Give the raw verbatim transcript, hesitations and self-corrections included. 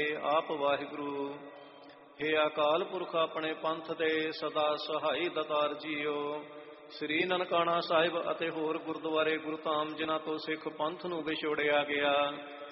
ਆਪ ਵਾਹਿਗੁਰੂ। ਹੇ ਅਕਾਲ ਪੁਰਖ ਆਪਣੇ ਪੰਥ ਦੇ ਸਦਾ ਸਹਾਈ ਦਾਤਾਰ ਜੀਓ। ਸ੍ਰੀ ਨਨਕਾਣਾ ਸਾਹਿਬ ਅਤੇ ਹੋਰ ਗੁਰਦੁਆਰੇ ਗੁਰਧਾਮ ਜਿਨ੍ਹਾਂ ਤੋਂ ਸਿੱਖ ਪੰਥ ਨੂੰ ਵਿਛੋੜਿਆ ਗਿਆ,